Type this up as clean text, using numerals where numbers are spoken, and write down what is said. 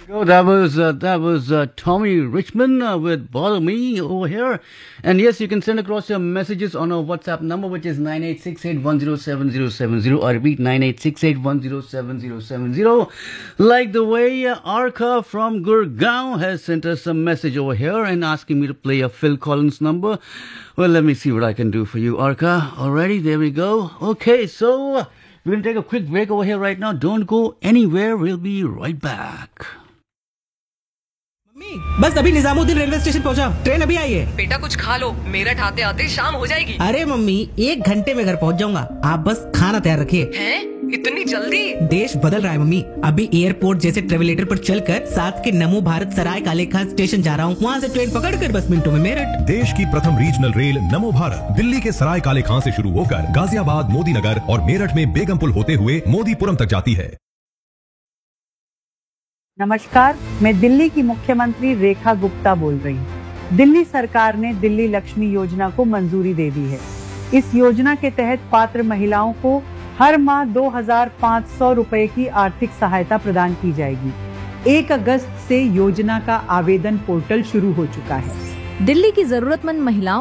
Oh, that was Tommy Richmond with "Bother Me" over here, and yes, you can send across your messages on our WhatsApp number, which is 9868107070. I repeat, 9868107070. Like the way Arka from Gurgaon has sent us a message over here and asking me to play a Phil Collins number. Well, let me see what I can do for you, Arka. Alrighty, there we go. Okay, so we're gonna take a quick break over here right now. Don't go anywhere. We'll be right back. Mummy, बस अभी Nizamuddin railway station पहुंचा, train अभी आई है। बेटा कुछ खा लो, मेरठ आते आते शाम हो जाएगी। अरे मम्मी, 1 घंटे में घर पहुंच जाऊंगा, आप बस खाना तैयार रखिए। हैं? इतनी जल्दी? देश बदल रहा है मम्मी, अभी एयरपोर्ट जैसे ट्रेवलेटर पर चलकर साथ के नमो भारत सराय काले खान स्टेशन जा रहा हूँ, वहाँ से ट्रेन पकड़कर बस मिनटों में मेरठ। देश की प्रथम रीजनल रेल नमो भारत दिल्ली के सराय काले खां से शुरू होकर गाजियाबाद, मोदी नगर और मेरठ में बेगमपुल होते हुए मोदीपुरम तक जाती है। नमस्कार, मैं दिल्ली की मुख्यमंत्री रेखा गुप्ता बोल रही हूँ। दिल्ली सरकार ने दिल्ली लक्ष्मी योजना को मंजूरी दे दी है। इस योजना के तहत पात्र महिलाओं को हर माह 2,500 रुपए की आर्थिक सहायता प्रदान की जाएगी। 1 अगस्त से योजना का आवेदन पोर्टल शुरू हो चुका है। दिल्ली की जरूरतमंद महिलाओं